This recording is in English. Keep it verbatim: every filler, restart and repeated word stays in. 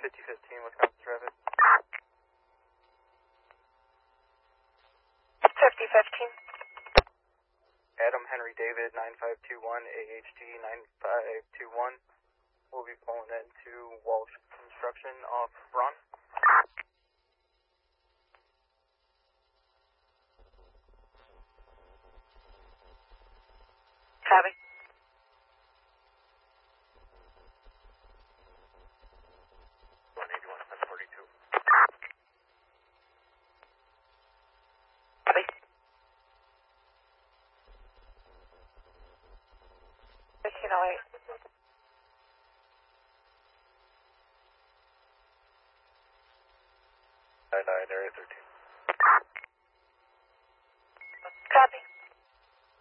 fifty fifteen, Wisconsin traffic. fifty fifteen. Adam Henry David, nine five two one, A H G nine five two one. We'll be pulling into Walsh Construction off Braun. Copy. one eighty-one, ten forty-two. Copy. fifteen oh eight. nine nine, area thirteen.